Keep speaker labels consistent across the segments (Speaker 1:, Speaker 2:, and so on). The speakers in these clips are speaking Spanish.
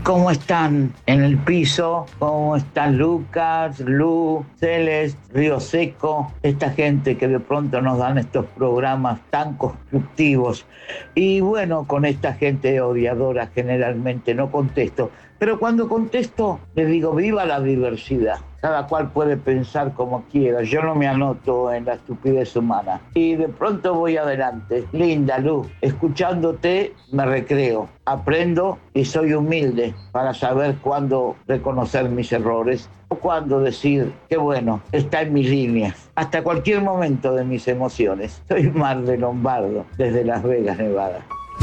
Speaker 1: ¿Cómo están en el piso? ¿Cómo están Lucas, Lu, Celeste, Río Seco? Esta gente que de pronto nos dan estos programas tan constructivos. Y bueno, con esta gente odiadora generalmente no contesto. Pero cuando contesto, les digo, viva la diversidad. Cada cual puede pensar como quiera. Yo no me anoto en la estupidez humana. Y de pronto voy adelante. Linda Luz, escuchándote me recreo. Aprendo y soy humilde para saber cuándo reconocer mis errores o cuándo decir que bueno, está en mis líneas. Hasta cualquier momento de mis emociones. Soy Mar de Lombardo, desde Las Vegas, Nevada.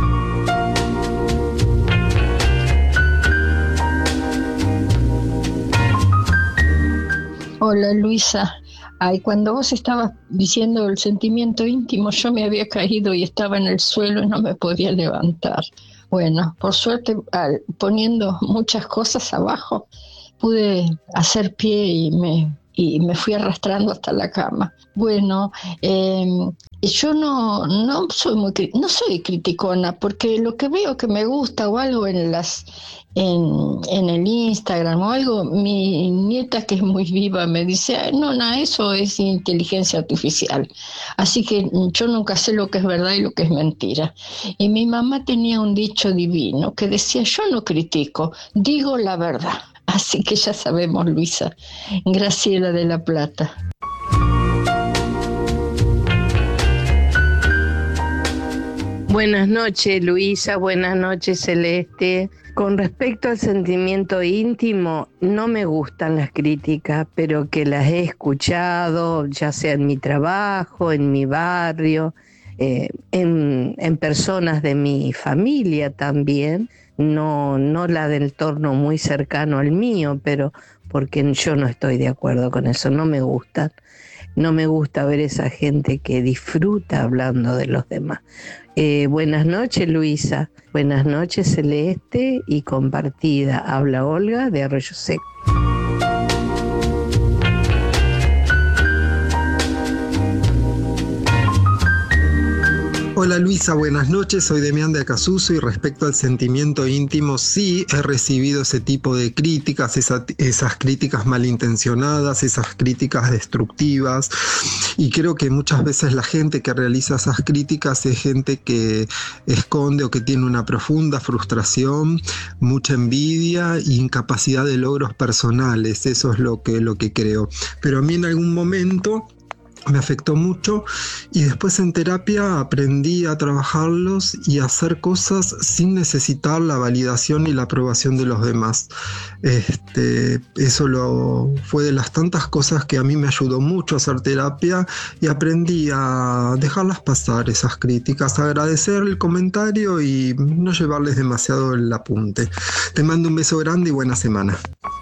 Speaker 2: Hola Luisa, ay, cuando vos estabas diciendo el sentimiento íntimo, yo me había caído y estaba en el suelo y no me podía levantar. Bueno, por suerte, poniendo muchas cosas abajo, pude hacer pie y me fui arrastrando hasta la cama. Bueno, yo no soy criticona, porque lo que veo que me gusta o algo en el Instagram o algo, mi nieta, que es muy viva, me dice, no, eso es inteligencia artificial. Así que yo nunca sé lo que es verdad y lo que es mentira. Y mi mamá tenía un dicho divino que decía, yo no critico, digo la verdad. Así que ya sabemos, Luisa. Graciela de La Plata.
Speaker 3: Buenas noches, Luisa. Buenas noches, Celeste. Con respecto al sentimiento íntimo, no me gustan las críticas, pero que las he escuchado, ya sea en mi trabajo, en mi barrio, en personas de mi familia también. No la del entorno muy cercano al mío, pero porque yo no estoy de acuerdo con eso, no me gusta. No me gusta ver esa gente que disfruta hablando de los demás. Buenas noches, Luisa. Buenas noches, Celeste, y compartida. Habla Olga de Arroyo Seco.
Speaker 4: Hola Luisa, buenas noches, soy Demián de Acasuso y respecto al sentimiento íntimo, sí he recibido ese tipo de críticas, esas críticas malintencionadas, esas críticas destructivas, y creo que muchas veces la gente que realiza esas críticas es gente que esconde o que tiene una profunda frustración, mucha envidia e incapacidad de logros personales. Eso es lo que creo. Pero a mí en algún momento me afectó mucho y después en terapia aprendí a trabajarlos y a hacer cosas sin necesitar la validación y la aprobación de los demás. Eso fue de las tantas cosas que a mí me ayudó mucho a hacer terapia, y aprendí a dejarlas pasar, esas críticas, agradecer el comentario y no llevarles demasiado el apunte. Te mando un beso grande y buena semana.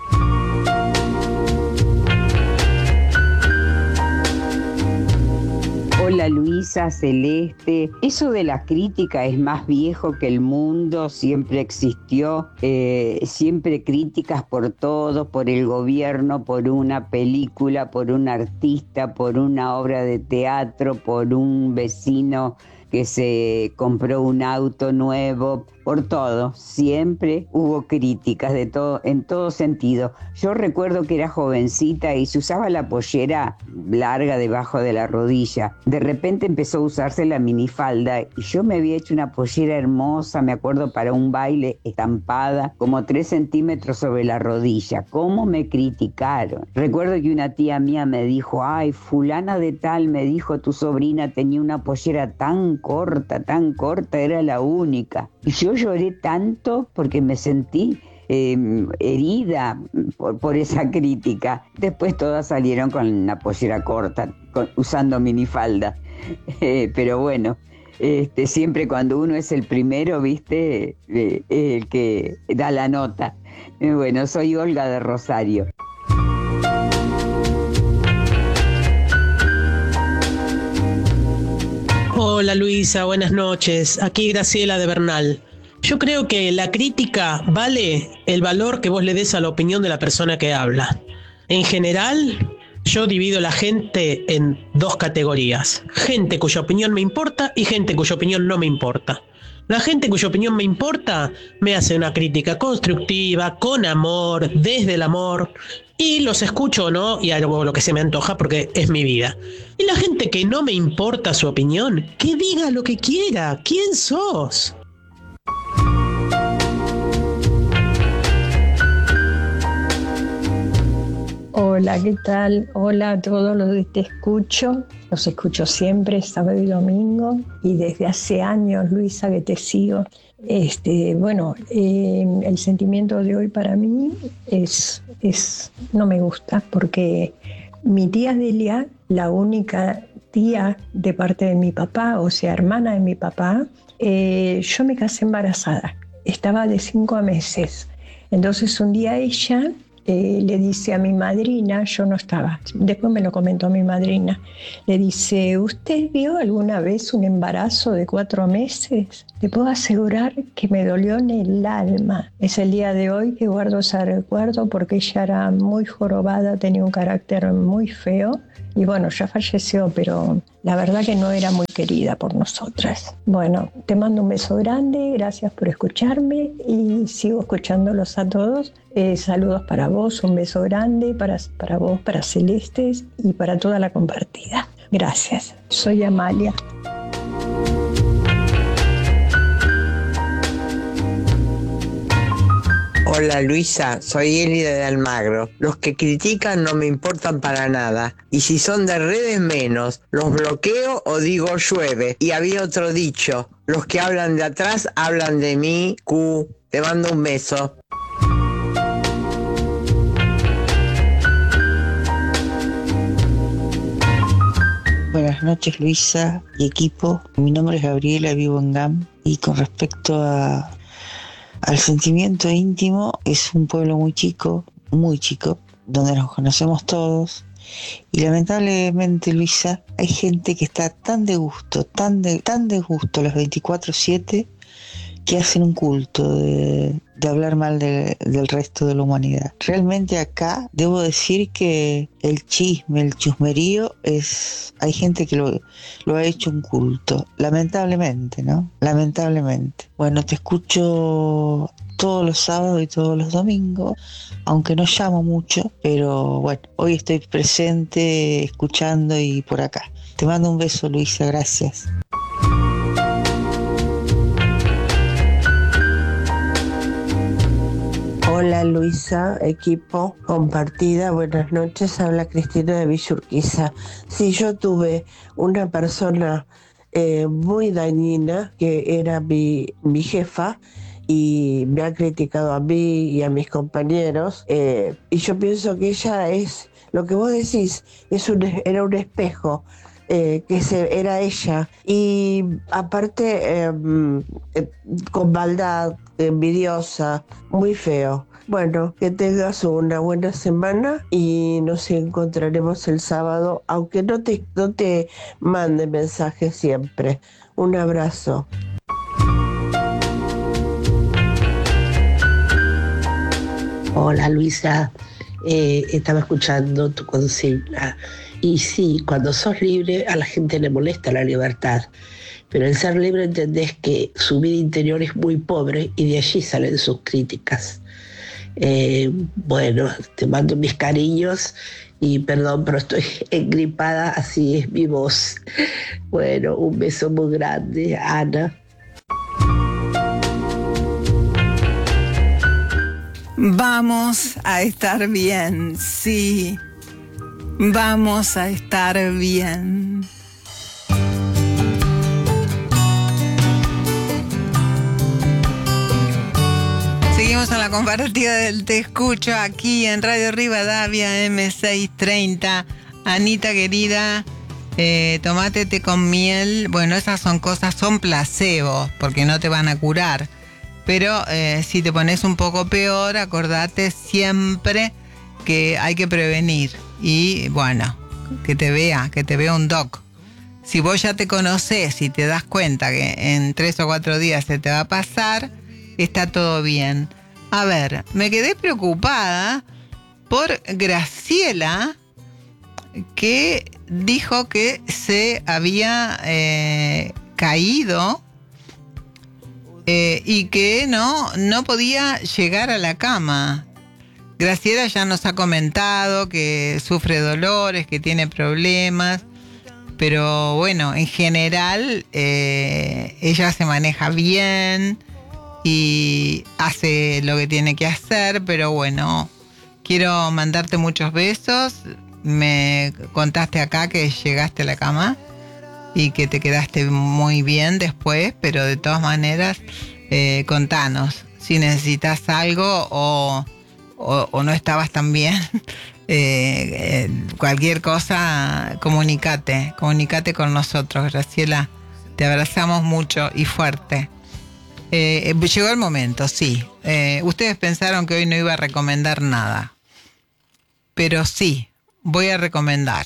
Speaker 5: Hola Luisa, Celeste. Eso de la crítica es más viejo que el mundo, siempre existió, siempre críticas por todo, por el gobierno, por una película, por un artista, por una obra de teatro, por un vecino que se compró un auto nuevo, por todo. Siempre hubo críticas de todo, en todo sentido. Yo recuerdo que era jovencita y se usaba la pollera larga debajo de la rodilla. De repente empezó a usarse la minifalda y yo me había hecho una pollera hermosa, me acuerdo, para un baile, estampada, como 3 centímetros sobre la rodilla. ¿Cómo me criticaron? Recuerdo que una tía mía me dijo, ay, fulana de tal me dijo, tu sobrina tenía una pollera tan corta, era la única. Y yo lloré tanto porque me sentí herida por esa crítica. Después todas salieron con una pollera corta, usando minifalda. Pero bueno, siempre cuando uno es el primero, ¿viste? El que da la nota. Bueno, soy Olga de Rosario.
Speaker 6: Hola Luisa, buenas noches. Aquí Graciela de Bernal. Yo creo que la crítica vale el valor que vos le des a la opinión de la persona que habla. En general, yo divido a la gente en 2 categorías. Gente cuya opinión me importa y gente cuya opinión no me importa. La gente cuya opinión me importa me hace una crítica constructiva, con amor, desde el amor, y los escucho o no y hago lo que se me antoja porque es mi vida. Y la gente que no me importa su opinión, que diga lo que quiera. ¿Quién sos?
Speaker 2: Hola, ¿qué tal? Hola a todos los que te escucho. Los escucho siempre, sábado y domingo. Y desde hace años, Luisa, que te sigo. El sentimiento de hoy para mí no me gusta, porque mi tía Delia, la única tía de parte de mi papá, o sea, hermana de mi papá, yo me casé embarazada. Estaba de 5 meses. Entonces un día ella le dice a mi madrina, yo no estaba, después me lo comentó mi madrina, le dice: ¿usted vio alguna vez un embarazo de 4 meses? Te puedo asegurar que me dolió en el alma. Es el día de hoy que guardo ese recuerdo, porque ella era muy jorobada, tenía un carácter muy feo. Y bueno, ya falleció, pero la verdad que no era muy querida por nosotras. Bueno, te mando un beso grande, gracias por escucharme y sigo escuchándolos a todos. Saludos para vos, un beso grande para vos, para Celeste y para toda la compartida. Gracias, soy Amalia.
Speaker 7: Hola Luisa, soy Elida de Almagro. Los que critican no me importan para nada. Y si son de redes menos, los bloqueo o digo llueve. Y había otro dicho: los que hablan de atrás hablan de mí. Te mando un beso.
Speaker 8: Buenas noches Luisa y equipo. Mi nombre es Gabriela, vivo en GAM. Y con respecto al sentimiento íntimo, es un pueblo muy chico, donde nos conocemos todos. Y lamentablemente, Luisa, hay gente que está tan de gusto los 24/7, que hacen un culto de hablar mal del resto de la humanidad. Realmente acá debo decir que el chisme, el chusmerío, hay gente que lo ha hecho un culto. Lamentablemente, ¿no? Lamentablemente. Bueno, te escucho todos los sábados y todos los domingos, aunque no llamo mucho, pero bueno, hoy estoy presente, escuchando y por acá. Te mando un beso, Luisa, gracias.
Speaker 3: Hola Luisa, equipo, compartida, buenas noches, habla Cristina de Villa Urquiza. Sí, yo tuve una persona muy dañina que era mi jefa y me ha criticado a mí y a mis compañeros, y yo pienso que ella es, lo que vos decís, era un espejo. Era ella, y aparte con maldad, envidiosa, muy feo. Bueno, que tengas una buena semana y nos encontraremos el sábado, aunque no te mande mensajes siempre. Un abrazo.
Speaker 9: Hola Luisa, estaba escuchando tu consigna. Y sí, cuando sos libre a la gente le molesta la libertad, pero el ser libre entendés que su vida interior es muy pobre y de allí salen sus críticas. Bueno, te mando mis cariños y perdón, pero estoy engripada, así es mi voz. Bueno, un beso muy grande, Ana.
Speaker 10: Vamos a estar bien, sí. Vamos a estar bien. Seguimos en la compartida del Te Escucho aquí en Radio Rivadavia M630. Anita querida, tomate té con miel. Bueno, esas son placebo, porque no te van a curar. Pero si te pones un poco peor, acordate siempre que hay que prevenir. Y bueno, que te vea un doc. Si vos ya te conocés y te das cuenta que en 3 o 4 días se te va a pasar, está todo bien. A ver, me quedé preocupada por Graciela, que dijo que se había caído y que no podía llegar a la cama. Graciela ya nos ha comentado que sufre dolores, que tiene problemas, pero bueno, en general ella se maneja bien y hace lo que tiene que hacer, pero bueno, quiero mandarte muchos besos. Me contaste acá que llegaste a la cama y que te quedaste muy bien después, pero de todas maneras, contanos si necesitas algo o no estabas tan bien. Cualquier cosa, comunícate con nosotros, Graciela. Te abrazamos mucho y fuerte. Llegó el momento, sí. Ustedes pensaron que hoy no iba a recomendar nada, pero sí, voy a recomendar.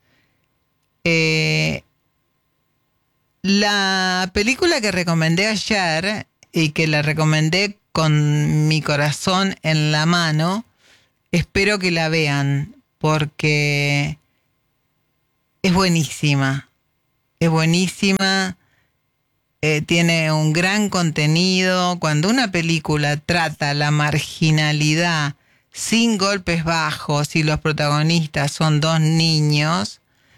Speaker 10: La película que recomendé ayer y que la recomendé con mi corazón en la mano, espero que la vean porque es buenísima. Es buenísima. Tiene un gran contenido. Cuando una película trata la marginalidad sin golpes bajos y los protagonistas son 2 niños,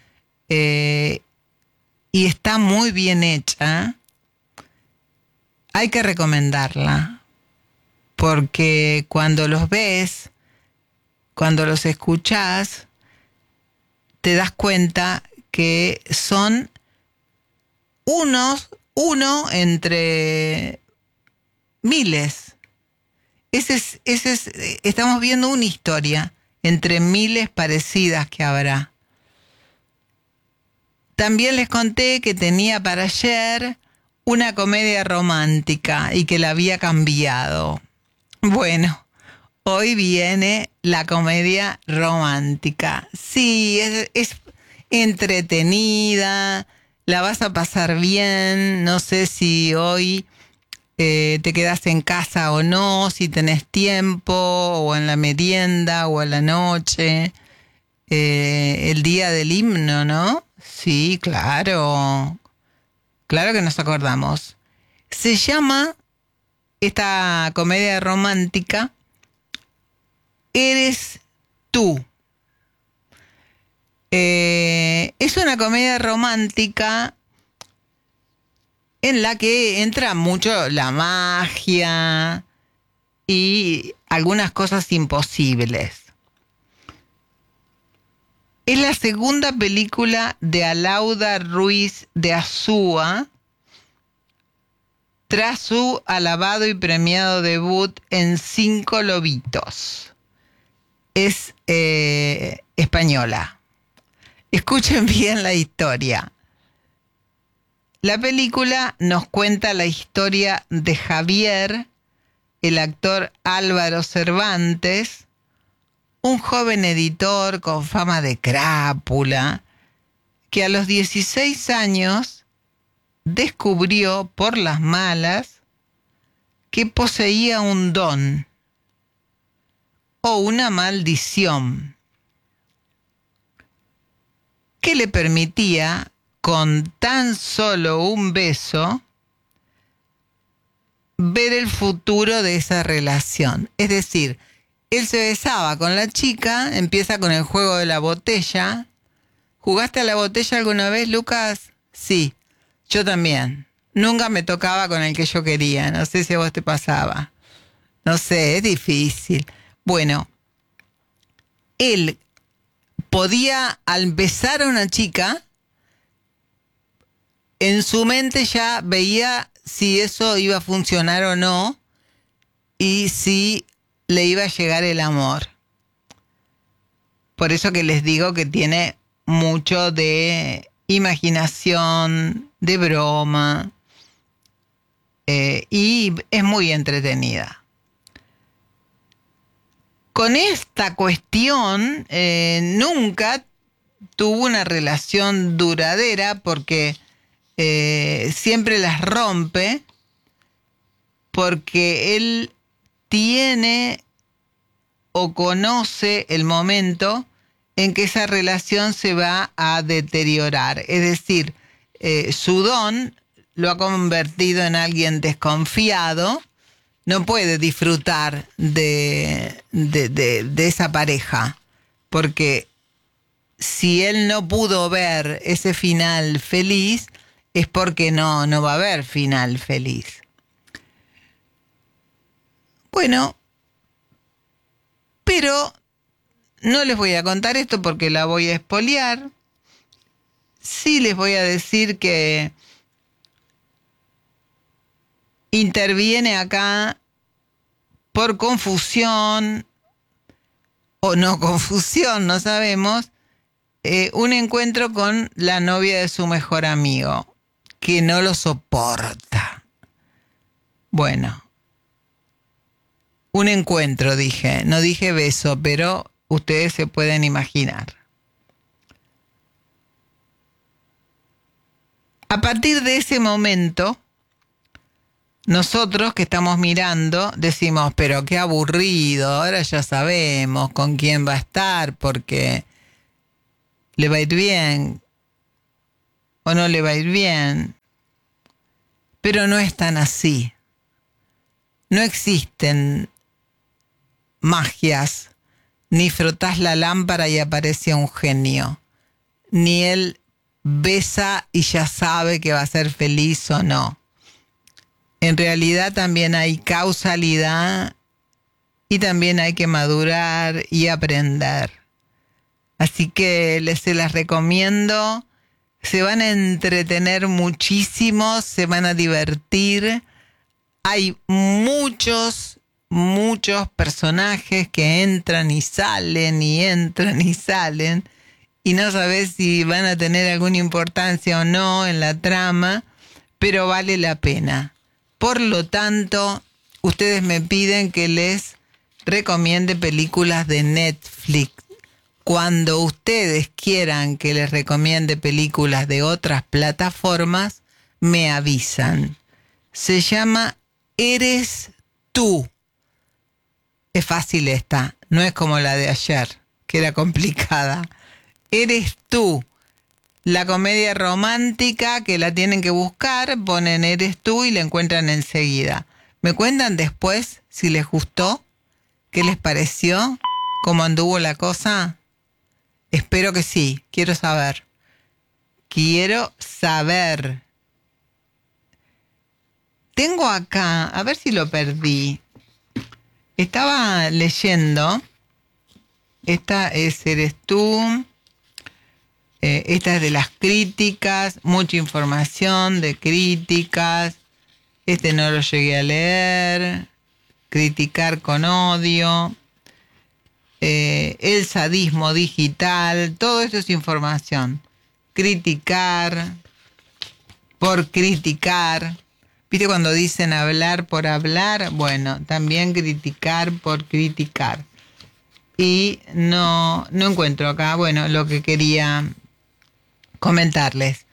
Speaker 10: y está muy bien hecha, hay que recomendarla, porque cuando los ves, cuando los escuchás, te das cuenta que son uno entre miles. Estamos viendo una historia entre miles parecidas que habrá. También les conté que tenía para ayer una comedia romántica y que la había cambiado. Bueno, hoy viene la comedia romántica. Sí, es entretenida, la vas a pasar bien. No sé si hoy te quedas en casa o no, si tenés tiempo, o en la merienda, o a la noche. El día del himno, ¿no? Sí, claro. Claro que nos acordamos. Se llama esta comedia romántica Eres tú. Es una comedia romántica en la que entra mucho la magia y algunas cosas imposibles. Es la segunda película de Alauda Ruiz de Azúa tras su alabado y premiado debut en 5 lobitos. Es española. Escuchen bien la historia. La película nos cuenta la historia de Javier, el actor Álvaro Cervantes, un joven editor con fama de crápula, que a los 16 años descubrió por las malas que poseía un don o una maldición que le permitía, con tan solo un beso, ver el futuro de esa relación. Es decir, él se besaba con la chica, empieza con el juego de la botella. ¿Jugaste a la botella alguna vez, Lucas? Sí, yo también. Nunca me tocaba con el que yo quería. No sé si a vos te pasaba. No sé, es difícil. Bueno, él podía, al besar a una chica, en su mente ya veía si eso iba a funcionar o no y si le iba a llegar el amor. Por eso que les digo que tiene mucho de imaginación, de broma, y es muy entretenida. Con esta cuestión nunca tuvo una relación duradera porque siempre las rompe, porque él tiene o conoce el momento en que esa relación se va a deteriorar. Es decir, su don lo ha convertido en alguien desconfiado, no puede disfrutar de esa pareja, porque si él no pudo ver ese final feliz, es porque no va a haber final feliz. Bueno, pero no les voy a contar esto porque la voy a espolear. Sí les voy a decir que interviene acá por confusión o no confusión, no sabemos, un encuentro con la novia de su mejor amigo, que no lo soporta. Bueno, un encuentro dije, no dije beso, pero ustedes se pueden imaginar. A partir de ese momento, nosotros que estamos mirando decimos, pero qué aburrido, ahora ya sabemos con quién va a estar porque le va a ir bien o no le va a ir bien. Pero no es tan así. No existen magias, ni frotás la lámpara y aparece un genio, ni él besa y ya sabe que va a ser feliz o no. En realidad también hay causalidad y también hay que madurar y aprender. Así que se las recomiendo. Se van a entretener muchísimo, se van a divertir. Hay muchos personajes que entran y salen y entran y salen y no sabes si van a tener alguna importancia o no en la trama, pero vale la pena. Por lo tanto, ustedes me piden que les recomiende películas de Netflix. Cuando ustedes quieran que les recomiende películas de otras plataformas, me avisan. Se llama Eres tú. Es fácil esta, no es como la de ayer, que era complicada. Eres tú. La comedia romántica que la tienen que buscar, ponen Eres tú y la encuentran enseguida. ¿Me cuentan después si les gustó? ¿Qué les pareció? ¿Cómo anduvo la cosa? Espero que sí, quiero saber. Quiero saber. Tengo acá, a ver si lo perdí. Estaba leyendo. Esta es Eres tú. Esta es de las críticas, mucha información de críticas. Este no lo llegué a leer. Criticar con odio. El sadismo digital. Todo esto es información. Criticar por criticar. ¿Viste cuando dicen hablar por hablar? Bueno, también criticar por criticar. Y no encuentro acá, bueno, lo que quería comentarles.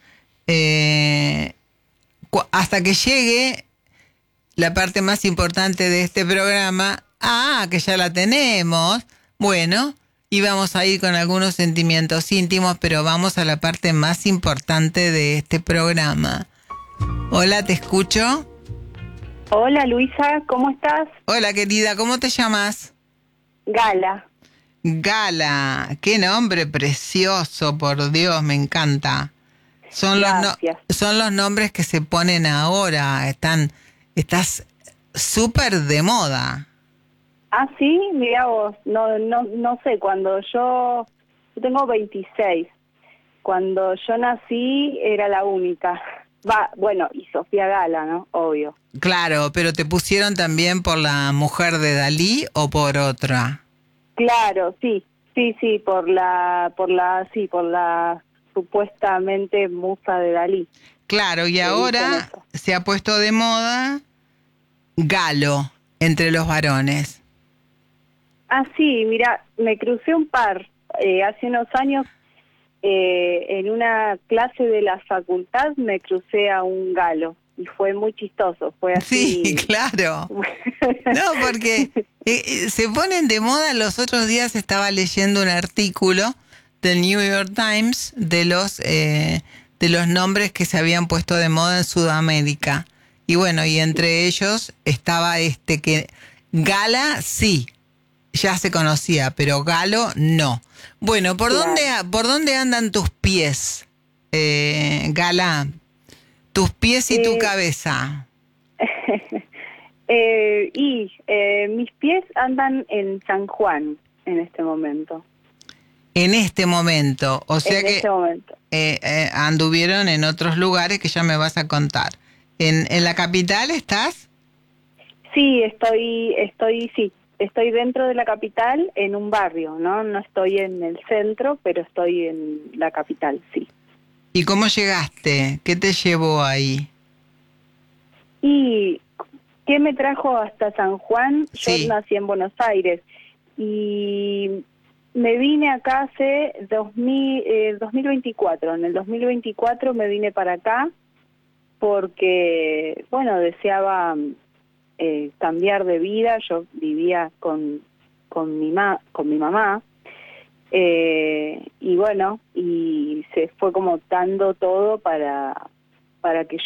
Speaker 10: Hasta que llegue la parte más importante de este programa, que ya la tenemos, bueno, y vamos a ir con algunos sentimientos íntimos, pero vamos a la parte más importante de este programa. Hola, ¿te escucho?
Speaker 11: Hola, Luisa, ¿cómo estás?
Speaker 10: Hola, querida, ¿cómo te llamas?
Speaker 11: Gala.
Speaker 10: Gala, qué nombre precioso, por Dios, me encanta. Son los nombres que se ponen ahora, estás súper de moda.
Speaker 11: Ah, sí, mira vos, no sé, cuando yo tengo 26, cuando yo nací era la única. Bueno, y Sofía Gala, ¿no? Obvio.
Speaker 10: Claro, pero ¿te pusieron también por la mujer de Dalí o por otra?
Speaker 11: Claro, sí, por la supuestamente musa de Dalí.
Speaker 10: Claro, y ahora se ha puesto de moda Galo entre los varones.
Speaker 11: Ah, sí, mira, me crucé un par hace unos años en una clase de la facultad, me crucé a un Galo. Y fue muy chistoso, fue así.
Speaker 10: Sí, claro. No, porque se ponen de moda. Los otros días estaba leyendo un artículo del New York Times de de los nombres que se habían puesto de moda en Sudamérica. Y bueno, y entre ellos estaba que Gala sí, ya se conocía, pero Galo no. Bueno, ¿por dónde andan tus pies, Gala? Tus pies y tu cabeza.
Speaker 11: Mis pies andan en San Juan en este momento.
Speaker 10: En este momento, o sea que anduvieron en otros lugares que ya me vas a contar. ¿En la capital estás?
Speaker 11: Sí, estoy dentro de la capital en un barrio, ¿no? No estoy en el centro, pero estoy en la capital, sí.
Speaker 10: ¿Y cómo llegaste? ¿Qué te llevó ahí?
Speaker 11: ¿Y qué me trajo hasta San Juan?
Speaker 10: Sí.
Speaker 11: Yo nací en Buenos Aires y me vine acá hace 2024. En el 2024 me vine para acá porque, bueno, deseaba cambiar de vida. Yo vivía con mi mamá y bueno, y se fue como dando todo para que